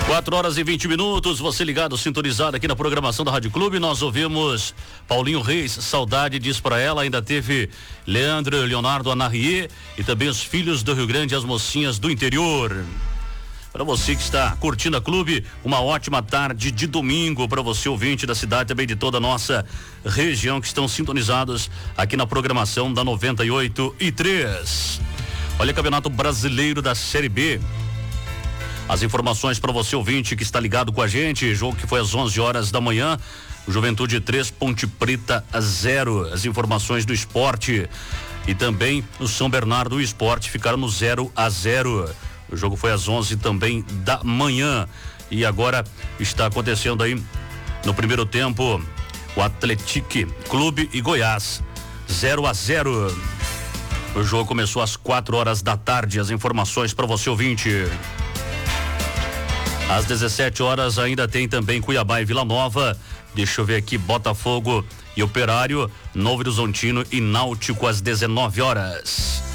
4h20, você ligado, sintonizado aqui na programação da Rádio Clube. Nós ouvimos Paulinho Reis, Saudade, diz pra ela. Ainda teve Leandro, Leonardo, Anarriê e também os Filhos do Rio Grande, as mocinhas do interior. Para você que está curtindo a Clube, uma ótima tarde de domingo para você, ouvinte da cidade, também de toda a nossa região, que estão sintonizados aqui na programação da 98.3. Olha, Campeonato Brasileiro da Série B. As informações para você, ouvinte, que está ligado com a gente. Jogo que foi às 11 horas da manhã. Juventude 3, Ponte Preta 0. As informações do esporte. E também no São Bernardo, o esporte ficaram no 0-0. O jogo foi às 11 também da manhã. E agora está acontecendo aí no primeiro tempo o Atlético Clube e Goiás 0-0. O jogo começou às 4 horas da tarde. As informações para você, ouvinte. Às 17 horas ainda tem também Cuiabá e Vila Nova. Deixa eu ver aqui, Botafogo e Operário, Novo Horizontino e Náutico às 19 horas.